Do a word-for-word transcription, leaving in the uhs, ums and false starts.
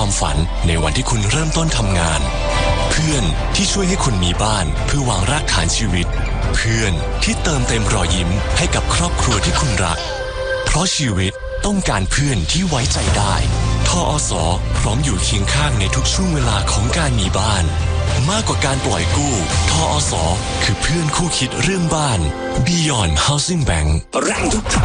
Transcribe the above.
ความฝันในวันที่คุณเริ่มต้นทำงานเพื่อนที่ช่วยให้คุณมีบ้านเพื่อวางรากฐานชีวิตเพื่อนที่เติมเต็มรอยยิ้มให้กับครอบครัวที่คุณรักเพราะชีวิตต้องการเพื่อนที่ไว้ใจได้ทอ ส.พร้อมอยู่เคียงข้างในทุกช่วงเวลาของการมีบ้านมากกว่าการปล่อยกู้ทอ ส.คือเพื่อนคู่คิดเรื่องบ้าน Beyond Housing Bank แรงทุก